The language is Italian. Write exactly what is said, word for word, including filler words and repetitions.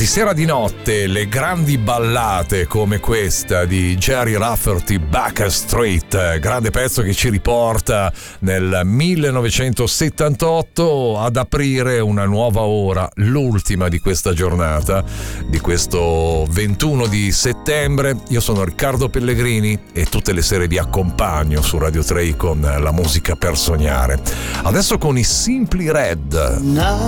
sera di notte le grandi ballate come questa di Gerry Rafferty, Baker Street, grande pezzo che ci riporta nel millenovecentosettantotto ad aprire una nuova ora, l'ultima di questa giornata, di questo ventuno di settembre. Io sono Riccardo Pellegrini e tutte le sere vi accompagno su Radio tre con la musica per sognare. Adesso con i Simply Red.